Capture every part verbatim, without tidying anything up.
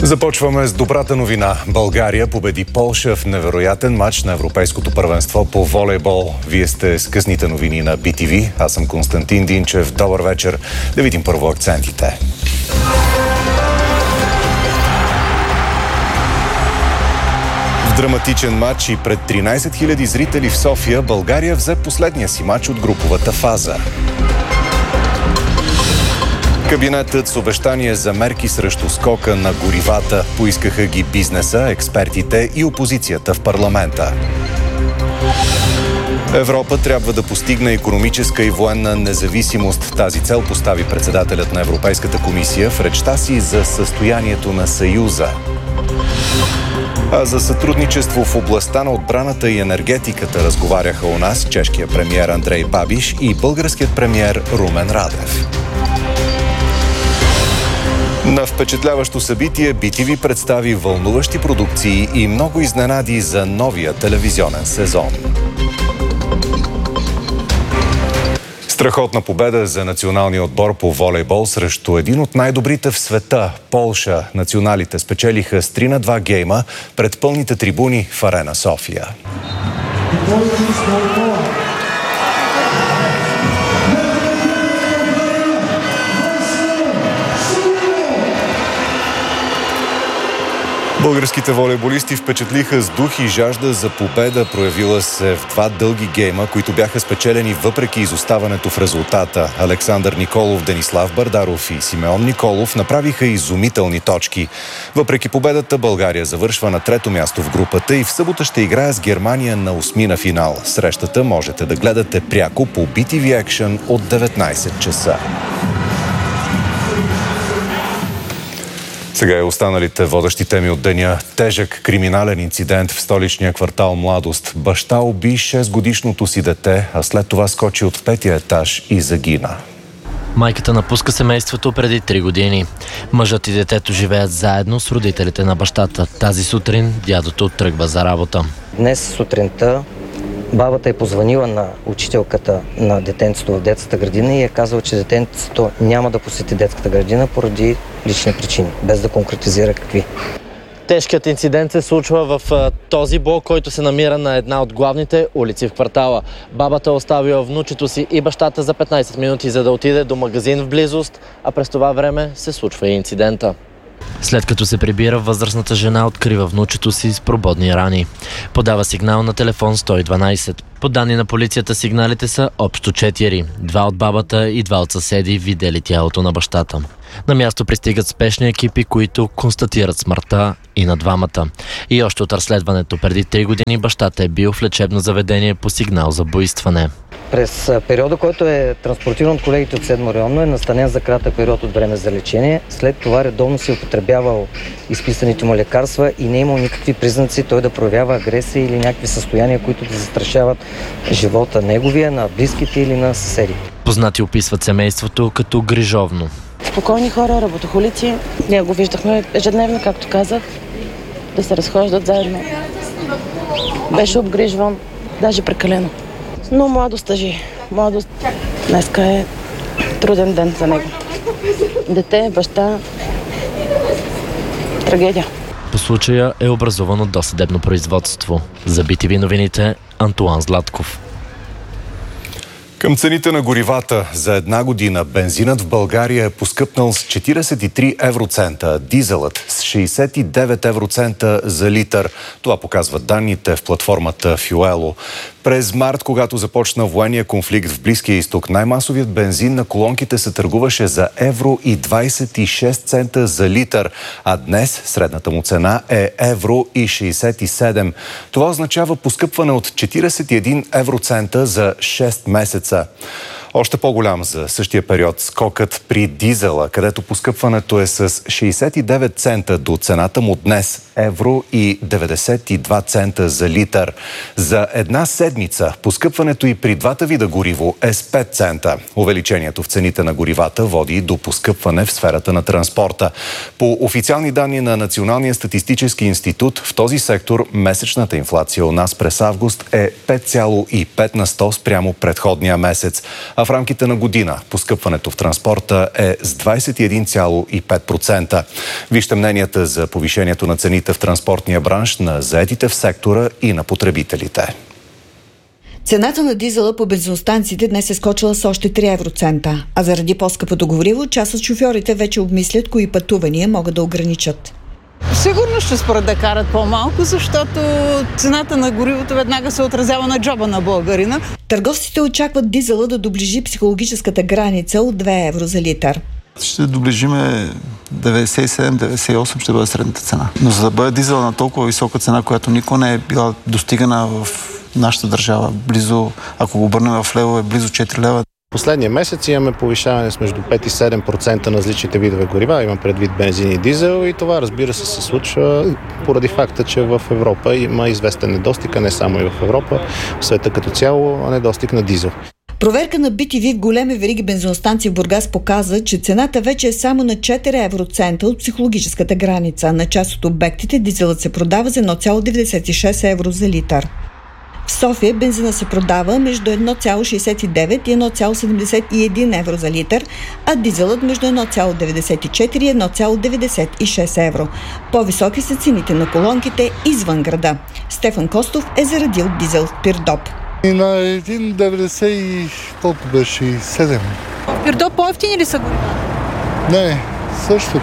Започваме с добрата новина. България победи Полша в невероятен матч на Европейското първенство по волейбол. Вие сте с късните новини на Би Ти Ви. Аз съм Константин Динчев. Добър вечер. Да видим първо акцентите. В драматичен матч и пред тринайсет хиляди зрители в София България взе последния си матч от груповата фаза. Кабинетът с обещание за мерки срещу скока на горивата. Поискаха ги бизнеса, експертите и опозицията в парламента. Европа трябва да постигне икономическа и военна независимост. Тази цел постави председателят на Европейската комисия в речта си за състоянието на Съюза. А за сътрудничество в областта на отбраната и енергетиката разговаряха у нас чешкият премиер Андрей Бабиш и българският премиер Румен Радев. На впечатляващо събитие Би Ти Ви представи вълнуващи продукции и много изненади за новия телевизионен сезон. Страхотна победа за националния отбор по волейбол срещу един от най-добрите в света – Полша. Националите спечелиха с три на два гейма пред пълните трибуни в Арена София. Българските волейболисти впечатлиха с дух и жажда за победа, проявила се в два дълги гейма, които бяха спечелени въпреки изоставането в резултата. Александър Николов, Денислав Бардаров и Симеон Николов направиха изумителни точки. Въпреки победата, България завършва на трето място в групата и в събота ще играе с Германия на осми финал. Срещата можете да гледате пряко по Би Ти Ви Action от деветнайсет часа. Сега е останалите водещи теми от деня. Тежък криминален инцидент в столичния квартал Младост. Баща уби шестгодишното си дете, а след това скочи от петия етаж и загина. Майката напуска семейството преди три години. Мъжът и детето живеят заедно с родителите на бащата. Тази сутрин дядото тръгва за работа. Днес сутринта бабата е позвонила на учителката на детенцето в детската градина и е казала, че детенцето няма да посети детската градина поради лични причини, без да конкретизира какви. Тежкият инцидент се случва в този блок, който се намира на една от главните улици в квартала. Бабата е оставила внучето си и бащата за петнайсет минути, за да отиде до магазин в близост, а през това време се случва и инцидента. След като се прибира, възрастната жена открива внучето си с прободни рани. Подава сигнал на телефон сто и дванайсет. По данни на полицията сигналите са общо четири. Два от бабата и два от съседи видели тялото на бащата. На място пристигат спешни екипи, които констатират смъртта и на двамата. И още от разследването преди три години бащата е бил в лечебно заведение по сигнал за буйстване. През периода, който е транспортиран от колегите от седмо районно, е настанен за кратък период от време за лечение. След това редовно си употребявал изписаните му лекарства и не е имал никакви признаци той да проявява агресия или някакви състояния, които да застрашават живота неговия, на близките или на съседи. Познати описват семейството като грижовно. Спокойни хора, работохолици. Ние го виждахме ежедневно, както казах, да се разхождат заедно. Беше обгрижван, даже прекалено. Но младост тъжи. Младост. Днеска е труден ден за него. Дете, баща. Трагедия. По случая е образувано досъдебно производство. За Би Ти Ви новините Антуан Златков. Към цените на горивата за една година бензинът в България е поскъпнал с четирийсет и три евроцента, дизелът с шейсет и девет евроцента за литър. Това показват данните в платформата Fuelo. През март, когато започна военния конфликт в Близкия изток, най-масовият бензин на колонките се търгуваше за евро и двайсет и шест цента за литър, а днес средната му цена е евро и шейсет и седем. Това означава поскъпване от четирийсет и един евроцента за шест месеца. Още по-голям за същия период скокът при дизела, където поскъпването е с шейсет и девет цента до цената му днес евро и деветдесет и два цента за литър. За една седмица поскъпването и при двата вида гориво е с пет цента. Увеличението в цените на горивата води до поскъпване в сферата на транспорта. По официални данни на Националния статистически институт, в този сектор месечната инфлация у нас през август е пет цяло и пет на сто спрямо предходния месец, а в рамките на година поскъпването в транспорта е с двадесет и един цяло и пет процента. Вижте мненията за повишението на цените в транспортния бранш на заетите в сектора и на потребителите. Цената на дизела по бензиностанциите днес е скочила с още три евроцента, а заради по-скъпото гориво, част от шофьорите вече обмислят кои пътувания могат да ограничат. Сигурно ще спорят да карат по-малко, защото цената на горивото веднага се отразява на джоба на българина. Търговците очакват дизела да доближи психологическата граница от две евро за литър. Ще доближиме деветдесет и седем деветдесет и осем ще бъде средната цена. Но за да бъде дизела на толкова висока цена, която никога не е била достигана в нашата държава, близо, ако го обърнем в лево, е близо четири лева. Последния месец имаме повишаване с между пет и седем процента на различните видове горива, имам предвид бензин и дизел, и това, разбира се, се случва поради факта, че в Европа има известен недостиг, а не само и в Европа, в света като цяло недостиг на дизел. Проверка на би ти ви в големи вериги бензиностанции в Бургас показа, че цената вече е само на четири евроцента от психологическата граница. На част от обектите дизелът се продава за едно цяло деветдесет и шест евро за литър. В София бензина се продава между едно цяло шейсет и девет и едно цяло седемдесет и един евро за литър, а дизелът между едно цяло деветдесет и четири и едно цяло деветдесет и шест евро. По-високи са цените на колонките извън града. Стефан Костов е заредил дизел в Пирдоп. И на един деветдесет и колко беше? И седем. Пирдоп по-евтини ли са горива? Не, същото.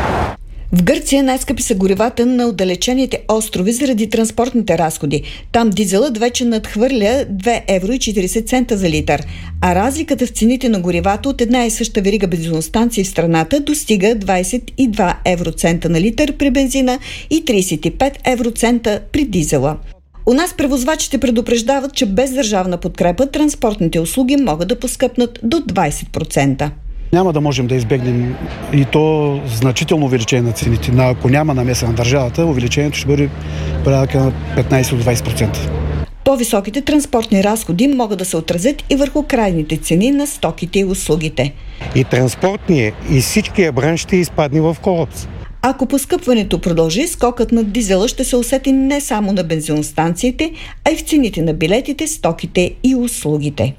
В Гърция най-скъпи са горивата на отдалечените острови заради транспортните разходи. Там дизелът вече надхвърля две евро и четиридесет цента за литър, а разликата в цените на горивата от една и съща верига бензиностанции в страната достига двадесет и два евроцента на литър при бензина и тридесет и пет евроцента при дизела. У нас превозвачите предупреждават, че без държавна подкрепа транспортните услуги могат да поскъпнат до двадесет процента. Няма да можем да избегнем и то значително увеличение на цените. Но ако няма намеса на държавата, увеличението ще бъде порядъка на петнадесет до двадесет процента. По-високите транспортни разходи могат да се отразят и върху крайните цени на стоките и услугите. И транспортния, и всичкия бранш ще изпадне в колапс. Ако поскъпването продължи, скокът на дизела ще се усети не само на бензиностанциите, а и в цените на билетите, стоките и услугите.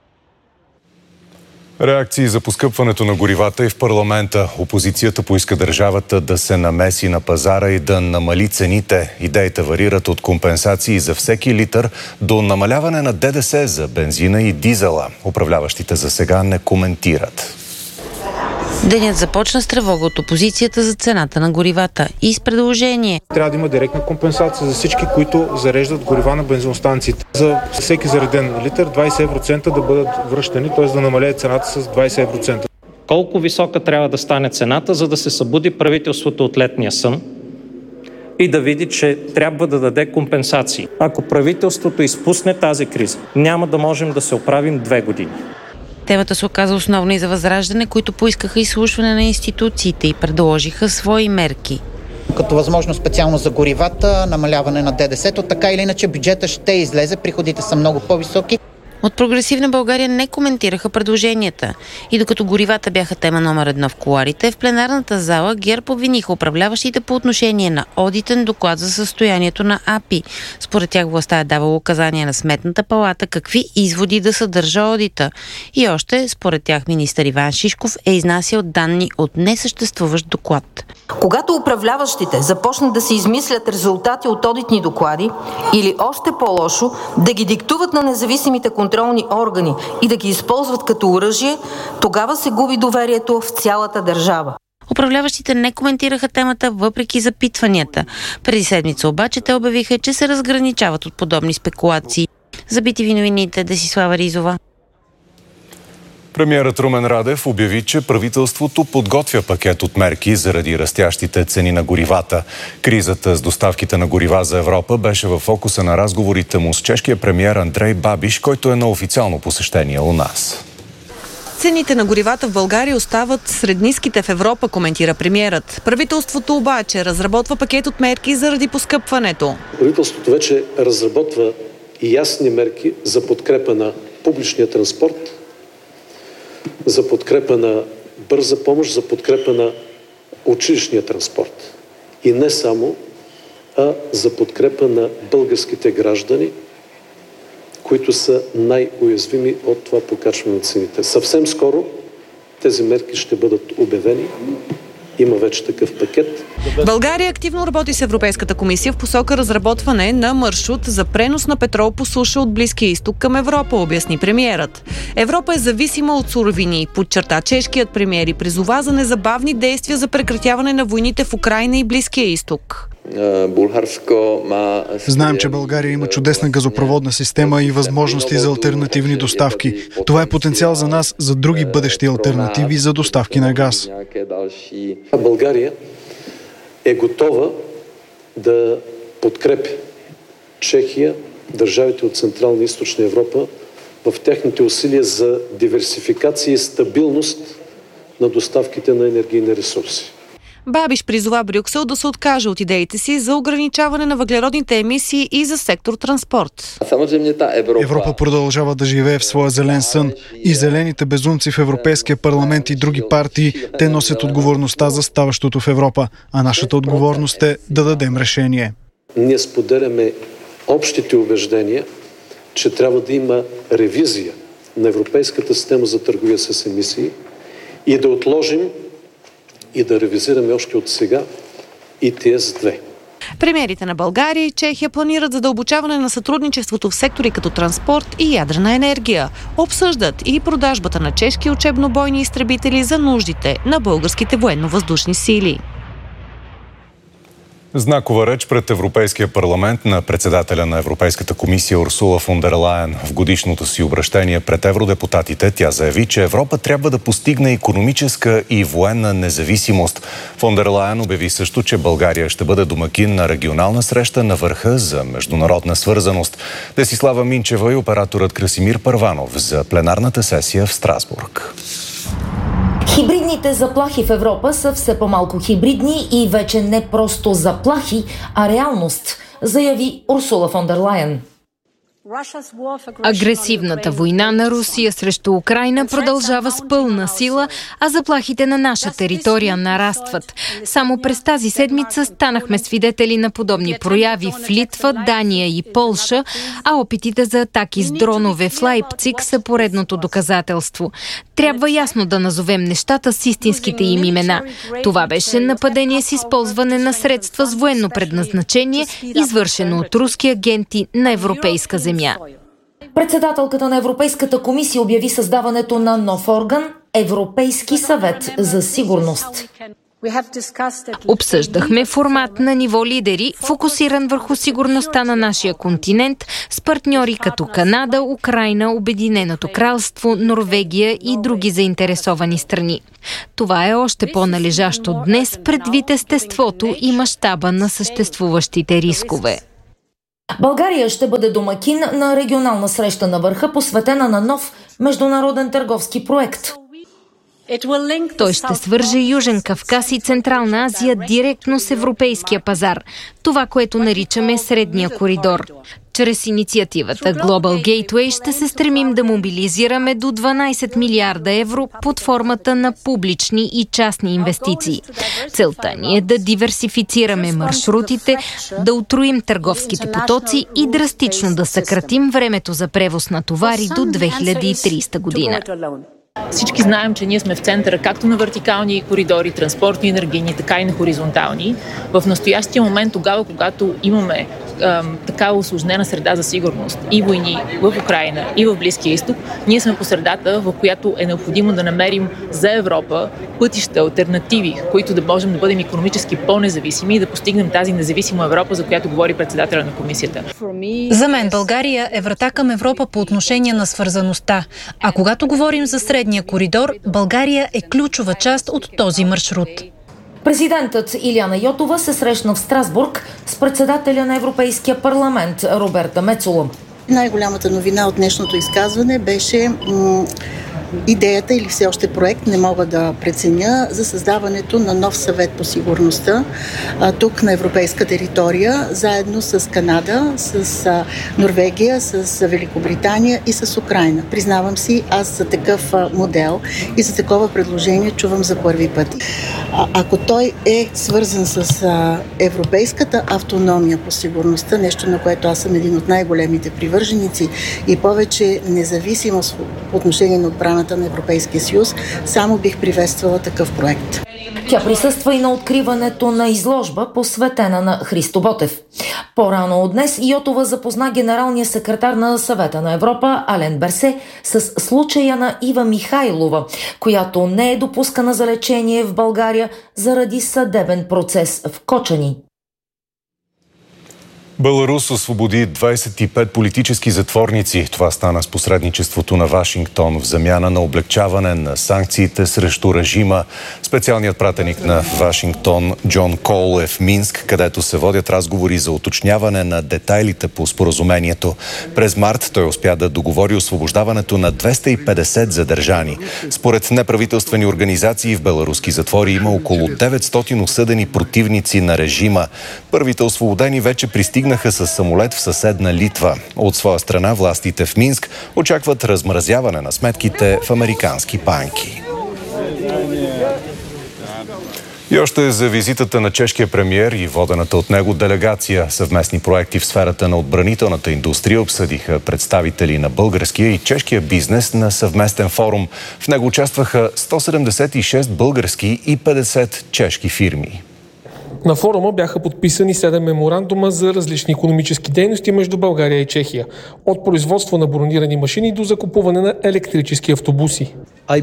Реакции за поскъпването на горивата и в парламента. Опозицията поиска държавата да се намеси на пазара и да намали цените. Идеите варират от компенсации за всеки литър до намаляване на ДДС за бензина и дизела. Управляващите за сега не коментират. Денят започна с тревога от опозицията за цената на горивата и с предложение. Трябва да има директна компенсация за всички, които зареждат горива на бензиностанциите. За всеки зареден литър двадесет евроцента да бъдат връщани, т.е. да намалее цената с двадесет евроцента. Колко висока трябва да стане цената, за да се събуди правителството от летния сън и да види, че трябва да даде компенсации. Ако правителството изпусне тази криза, няма да можем да се оправим две години. Темата се оказа основна и за Възраждане, които поискаха изслушване на институциите и предложиха свои мерки. Като възможно специално за горивата, намаляване на ДДС-то, така или иначе бюджета ще излезе, приходите са много по-високи. От Прогресивна България не коментираха предложенията. И докато горивата бяха тема номер едно в кулоарите, в пленарната зала ГЕРБ обвиниха управляващите по отношение на одитен доклад за състоянието на АПИ. Според тях властта е давала указания на Сметната палата какви изводи да съдържа одита. И още, според тях, министър Иван Шишков е изнасял данни от несъществуващ доклад. Когато управляващите започнат да се измислят резултати от одитни доклади или още по-лошо, да ги диктуват на независимите контролни органи и да ги използват като оръжие, тогава се губи доверието в цялата държава. Управляващите не коментираха темата въпреки запитванията. Преди седмица обаче те обявиха, че се разграничават от подобни спекулации. За би ти ви новините, Десислава Ризова. Премиерът Румен Радев обяви, че правителството подготвя пакет от мерки заради растящите цени на горивата. Кризата с доставките на горива за Европа беше в фокуса на разговорите му с чешкия премиер Андрей Бабиш, който е на официално посещение у нас. Цените на горивата в България остават сред ниските в Европа, коментира премиерът. Правителството обаче разработва пакет от мерки заради поскъпването. Правителството вече разработва и ясни мерки за подкрепа на публичния транспорт, за подкрепа на бърза помощ, за подкрепа на училищния транспорт. И не само, а за подкрепа на българските граждани, които са най-уязвими от това покачване на цените. Съвсем скоро тези мерки ще бъдат обявени. Има вече такъв пакет. България активно работи с Европейската комисия в посока разработване на маршрут за пренос на петрол по суша от Близкия изток към Европа, обясни премиерът. Европа е зависима от суровини, подчерта чешкият премиер и призова за незабавни действия за прекратяване на войните в Украйна и Близкия изток. Знаем, че България има чудесна газопроводна система и възможности за алтернативни доставки. Това е потенциал за нас за други бъдещи алтернативи за доставки на газ. България е готова да подкрепи Чехия, държавите от Централна и Източна Европа в техните усилия за диверсификация и стабилност на доставките на енергийни ресурси. Бабиш призова Брюксел да се откаже от идеите си за ограничаване на въглеродните емисии и за сектор транспорт. Европа продължава да живее в своя зелен сън и зелените безумци в Европейския парламент и други партии, те носят отговорността за ставащото в Европа, а нашата отговорност е да дадем решение. Ние споделяме общите убеждения, че трябва да има ревизия на Европейската система за търговия с емисии и да отложим и да ревизираме още от сега и Т С две. Премиерите на България и Чехия планират задълбочаване на сътрудничеството в сектори като транспорт и ядрена енергия. Обсъждат и продажбата на чешки учебно-бойни изтребители за нуждите на българските военно-въздушни сили. Знакова реч пред Европейския парламент на председателя на Европейската комисия Урсула фон дер Лайен. В годишното си обращение пред евродепутатите тя заяви, че Европа трябва да постигне икономическа и военна независимост. Фон дер Лайен обяви също, че България ще бъде домакин на регионална среща на върха за международна свързаност. Десислава Минчева и операторът Красимир Първанов за пленарната сесия в Страсбург. Хибридните заплахи в Европа са все по-малко хибридни и вече не просто заплахи, а реалност, заяви Урсула фон дер Лайен. Агресивната война на Русия срещу Украйна продължава с пълна сила, а заплахите на наша територия нарастват. Само през тази седмица станахме свидетели на подобни прояви в Литва, Дания и Полша, а опитите за атаки с дронове в Лайпциг са поредното доказателство. Трябва ясно да назовем нещата с истинските им имена. Това беше нападение с използване на средства с военно предназначение, извършено от руски агенти на европейска земя. Председателката на Европейската комисия обяви създаването на нов орган – Европейски съвет за сигурност. Обсъждахме формат на ниво лидери, фокусиран върху сигурността на нашия континент, с партньори като Канада, Украйна, Обединеното кралство, Норвегия и други заинтересовани страни. Това е още по-належащо днес, предвид естеството и мащаба на съществуващите рискове. България ще бъде домакин на регионална среща на върха, посветена на нов международен търговски проект. Той ще свърже Южен Кавказ и Централна Азия директно с европейския пазар. Това, което наричаме Средния коридор. Чрез инициативата Global Gateway ще се стремим да мобилизираме до дванайсет милиарда евро под формата на публични и частни инвестиции. Целта ни е да диверсифицираме маршрутите, да утроим търговските потоци и драстично да съкратим времето за превоз на товари до две хиляди и трийсета година. Всички знаем, че ние сме в центъра както на вертикални коридори, транспортни, енергийни, така и на хоризонтални. В настоящия момент, тогава, когато имаме ем, такава усложнена среда за сигурност и войни в Украйна и в Близкия изток, ние сме по средата, в която е необходимо да намерим за Европа пътища, алтернативи, които да можем да бъдем икономически по-независими и да постигнем тази независима Европа, за която говори председателя на комисията. За мен България е врата към Европа по отношение на свързаността. А когато говорим за Средния коридор, България е ключова част от този маршрут. Президентът Илияна Йотова се срещна в Страсбург с председателя на Европейския парламент Роберта Мецола. Най-голямата новина от днешното изказване беше м- идеята или все още проект, не мога да преценя, за създаването на нов съвет по сигурността а, тук на европейска територия, заедно с Канада, с а, Норвегия, с а, Великобритания и с Украйна. Признавам си, аз за такъв а, модел и за такова предложение чувам за първи път. А, ако той е свързан с а, европейската автономия по сигурността, нещо на което аз съм един от най-големите привърженици, и повече независимост по отношение на отбраната на Европейския съюз, само бих приветствала такъв проект. Тя присъства и на откриването на изложба, посветена на Христо Ботев. По-рано от днес Йотова запозна генералния секретар на Съвета на Европа Ален Берсе с случая на Ива Михайлова, която не е допускана за лечение в България заради съдебен процес в Кочани. Беларус освободи двадесет и пет политически затворници. Това стана с посредничеството на Вашингтон в замяна на облегчаване на санкциите срещу режима. Специалният пратеник на Вашингтон Джон Кол е в Минск, където се водят разговори за уточняване на детайлите по споразумението. През март той успя да договори освобождаването на двеста и петдесет задържани. Според неправителствени организации в беларуски затвори има около деветстотин осъдени противници на режима. Първите освободени вече пристигнаха с самолет в съседна Литва. От своя страна властите в Минск очакват размразяване на сметките в американски банки. И още за визитата на чешкия премиер и водената от него делегация. Съвместни проекти в сферата на отбранителната индустрия обсъдиха представители на българския и чешкия бизнес на съвместен форум. В него участваха сто седемдесет и шест български и петдесет чешки фирми. На форума бяха подписани седем меморандума за различни икономически дейности между България и Чехия. От производство на бронирани машини до закупуване на електрически автобуси.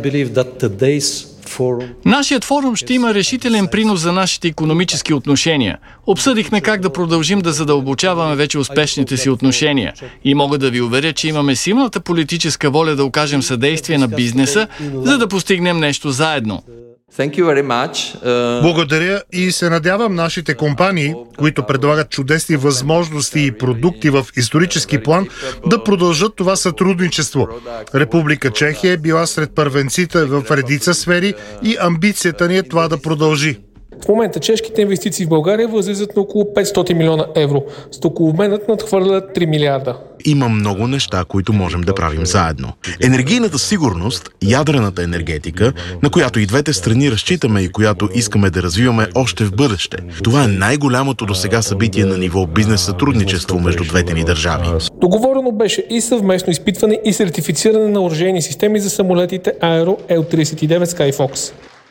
Нашият форум ще има решителен принос за нашите икономически отношения. Обсъдихме как да продължим да задълбочаваме вече успешните си отношения. И мога да ви уверя, че имаме силната политическа воля да окажем съдействие на бизнеса, за да постигнем нещо заедно. Uh... Благодаря и се надявам нашите компании, които предлагат чудесни възможности и продукти в исторически план, да продължат това сътрудничество. Република Чехия е била сред първенците в редица сфери и амбицията ни е това да продължи. В момента чешките инвестиции в България възлизат на около петстотин милиона евро. Стокообменът надхвърля три милиарда. Има много неща, които можем да правим заедно. Енергийната сигурност, ядрената енергетика, на която и двете страни разчитаме и която искаме да развиваме още в бъдеще. Това е най-голямото досега събитие на ниво бизнес сътрудничество между двете ни държави. Договорено беше и съвместно изпитване и сертифициране на оръжейни системи за самолетите Аеро Ел тридесет и девет Skyfox.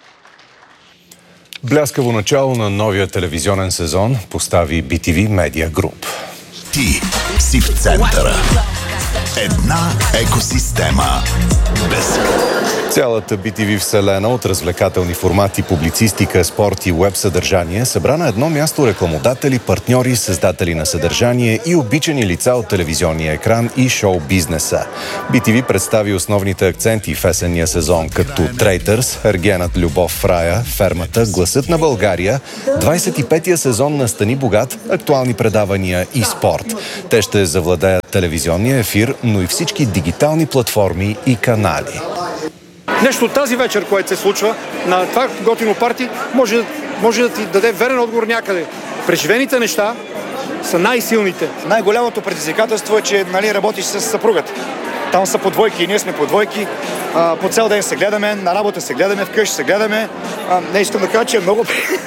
Бляскаво начало на новия телевизионен сезон постави Би Ти Ви Media Group. Ти си в центъра. Една екосистема. Без... Цялата Би Ти Ви вселена от развлекателни формати, публицистика, спорт и уеб съдържание събра на едно място рекламодатели, партньори, създатели на съдържание и обичани лица от телевизионния екран и шоу-бизнеса. Би Ти Ви представи основните акценти в есенния сезон, като Трейтърс, Ергенът любов в рая, Фермата, Гласът на България, двадесет и петия сезон на Стани богат, актуални предавания и спорт. Те ще завладеят телевизионния ефир, но и всички дигитални платформи и канали. Нещо от тази вечер, което се случва на това готино парти, може, може да ти даде верен отговор някъде. Преживените неща са най-силните. Най-голямото предизвикателство е, че нали, работиш с съпругата. Там са по двойки и ние сме по двойки. А, по цял ден се гледаме, на работа се гледаме, вкъщи се гледаме. А, не искам да кажа, че е много...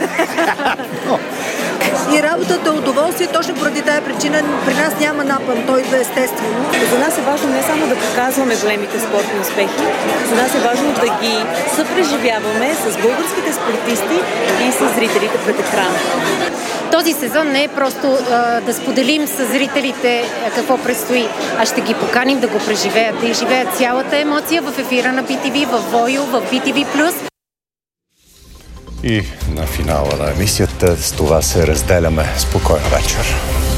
И работата е удоволствие, точно поради тая причина при нас няма напън, той да е естествено. За нас е важно не само да показваме големите спортни успехи, за нас е важно да ги съпреживяваме с българските спортисти и с зрителите пред екрана. Този сезон не е просто а, да споделим с зрителите какво предстои, а ще ги поканим да го преживеят, да изживеят цялата емоция в ефира на Би Ти Ви, в Войо, в Би Ти Ви плюс. И на финала на емисията с това се разделяме. Спокойна вечер.